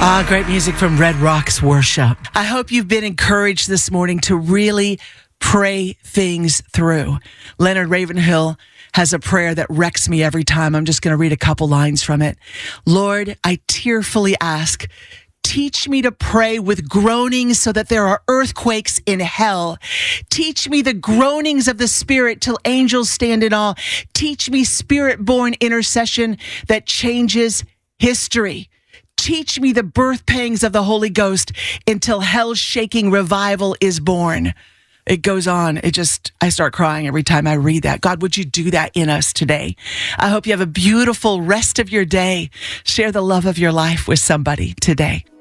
Great music from Red Rocks Worship. I hope you've been encouraged this morning to really pray things through. Leonard Ravenhill has a prayer that wrecks me every time. I'm just going to read a couple lines from it. Lord, I tearfully ask, teach me to pray with groanings so that there are earthquakes in hell. Teach me the groanings of the Spirit till angels stand in awe. Teach me Spirit-born intercession that changes history. Teach me the birth pangs of the Holy Ghost until hell-shaking revival is born. It goes on. I start crying every time I read that. God, would you do that in us today? I hope you have a beautiful rest of your day. Share the love of your life with somebody today.